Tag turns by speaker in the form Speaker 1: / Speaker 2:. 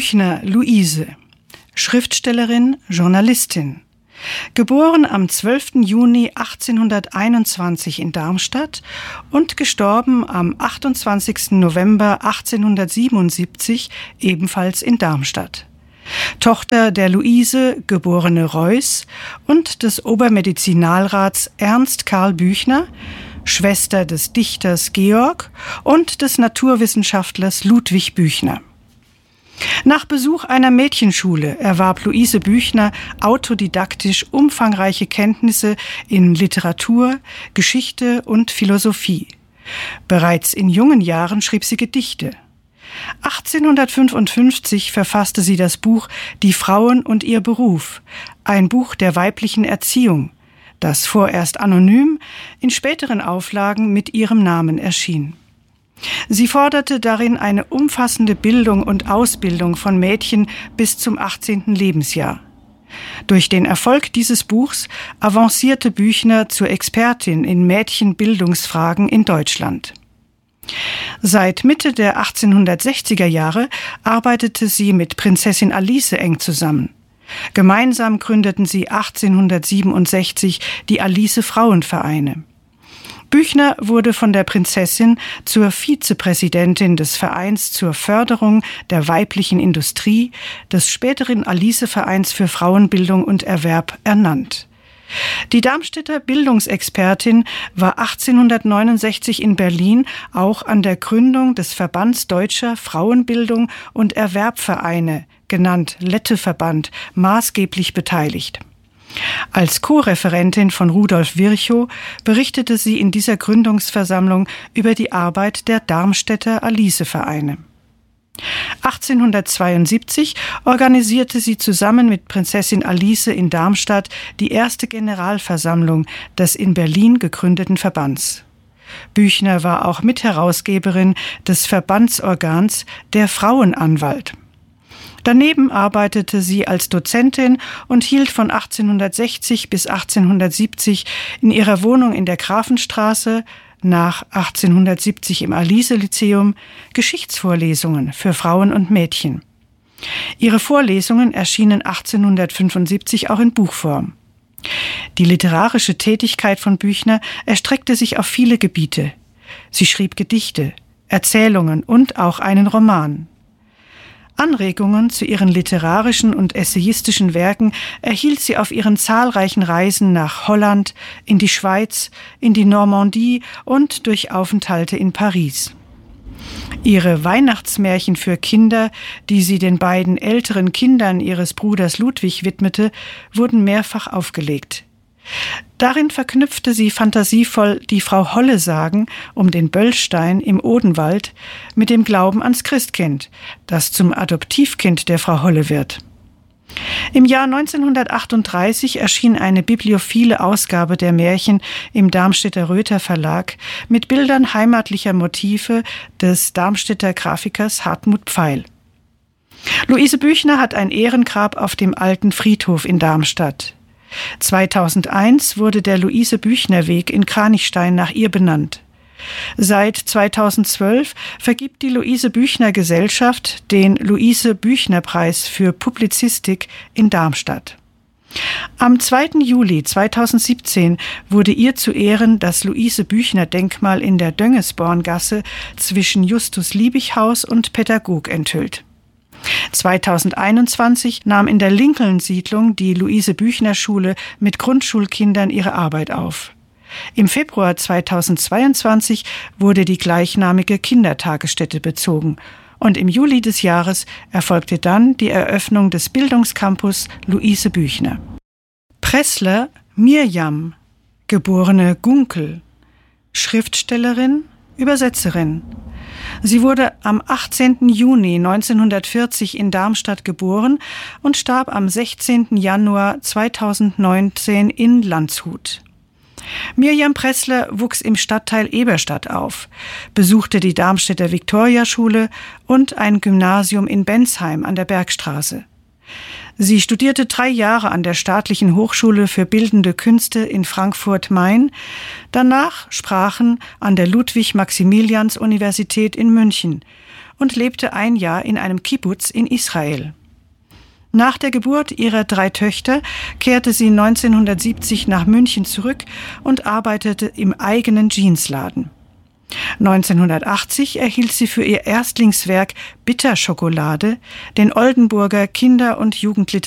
Speaker 1: Büchner, Luise, Schriftstellerin, Journalistin. Geboren am 12. Juni 1821 in Darmstadt und gestorben am 28. November 1877 ebenfalls in Darmstadt. Tochter der Luise, geborene Reuß, und des Obermedizinalrats Ernst Karl Büchner, Schwester des Dichters Georg und des Naturwissenschaftlers Ludwig Büchner. Nach Besuch einer Mädchenschule erwarb Luise Büchner autodidaktisch umfangreiche Kenntnisse in Literatur, Geschichte und Philosophie. Bereits in jungen Jahren schrieb sie Gedichte. 1855 verfasste sie das Buch »Die Frauen und ihr Beruf«, ein Buch der weiblichen Erziehung, das vorerst anonym, in späteren Auflagen mit ihrem Namen erschien. Sie forderte darin eine umfassende Bildung und Ausbildung von Mädchen bis zum 18. Lebensjahr. Durch den Erfolg dieses Buchs avancierte Büchner zur Expertin in Mädchenbildungsfragen in Deutschland. Seit Mitte der 1860er Jahre arbeitete sie mit Prinzessin Alice eng zusammen. Gemeinsam gründeten sie 1867 die Alice-Frauenvereine. Büchner wurde von der Prinzessin zur Vizepräsidentin des Vereins zur Förderung der weiblichen Industrie, des späteren Alice-Vereins für Frauenbildung und Erwerb, ernannt. Die Darmstädter Bildungsexpertin war 1869 in Berlin auch an der Gründung des Verbands Deutscher Frauenbildung und Erwerbvereine, genannt Letteverband, maßgeblich beteiligt. Als Co-Referentin von Rudolf Virchow berichtete sie in dieser Gründungsversammlung über die Arbeit der Darmstädter Alice-Vereine. 1872 organisierte sie zusammen mit Prinzessin Alice in Darmstadt die erste Generalversammlung des in Berlin gegründeten Verbands. Büchner war auch Mitherausgeberin des Verbandsorgans Der Frauenanwalt. Daneben arbeitete sie als Dozentin und hielt von 1860 bis 1870 in ihrer Wohnung in der Grafenstraße, nach 1870 im Alice-Lyzeum, Geschichtsvorlesungen für Frauen und Mädchen. Ihre Vorlesungen erschienen 1875 auch in Buchform. Die literarische Tätigkeit von Büchner erstreckte sich auf viele Gebiete. Sie schrieb Gedichte, Erzählungen und auch einen Roman. Anregungen zu ihren literarischen und essayistischen Werken erhielt sie auf ihren zahlreichen Reisen nach Holland, in die Schweiz, in die Normandie und durch Aufenthalte in Paris. Ihre Weihnachtsmärchen für Kinder, die sie den beiden älteren Kindern ihres Bruders Ludwig widmete, wurden mehrfach aufgelegt. Darin verknüpfte sie fantasievoll die Frau Holle-Sagen um den Böllstein im Odenwald mit dem Glauben ans Christkind, das zum Adoptivkind der Frau Holle wird. Im Jahr 1938 erschien eine bibliophile Ausgabe der Märchen im Darmstädter Röther Verlag mit Bildern heimatlicher Motive des Darmstädter Grafikers Hartmut Pfeil. Luise Büchner hat ein Ehrengrab auf dem Alten Friedhof in Darmstadt. 2001 wurde der Luise-Büchner-Weg in Kranichstein nach ihr benannt. Seit 2012 vergibt die Luise-Büchner-Gesellschaft den Luise-Büchner-Preis für Publizistik in Darmstadt. Am 2. Juli 2017 wurde ihr zu Ehren das Luise-Büchner-Denkmal in der Döngesborngasse zwischen Justus-Liebig-Haus und Pädagog enthüllt. 2021 nahm in der Lincoln-Siedlung die Luise-Büchner-Schule mit Grundschulkindern ihre Arbeit auf. Im Februar 2022 wurde die gleichnamige Kindertagesstätte bezogen und im Juli des Jahres erfolgte dann die Eröffnung des Bildungscampus Luise Büchner. Pressler Mirjam, geborene Gunkel, Schriftstellerin, Übersetzerin. Sie wurde am 18. Juni 1940 in Darmstadt geboren und starb am 16. Januar 2019 in Landshut. Mirjam Pressler wuchs im Stadtteil Eberstadt auf, besuchte die Darmstädter Viktoriaschule und ein Gymnasium in Bensheim an der Bergstraße. Sie studierte 3 Jahre an der Staatlichen Hochschule für Bildende Künste in Frankfurt-Main, danach Sprachen an der Ludwig-Maximilians-Universität in München und lebte ein Jahr in einem Kibbutz in Israel. Nach der Geburt ihrer 3 Töchter kehrte sie 1970 nach München zurück und arbeitete im eigenen Jeansladen. 1980 erhielt sie für ihr Erstlingswerk Bitterschokolade den Oldenburger Kinder- und Jugendliteraturpreis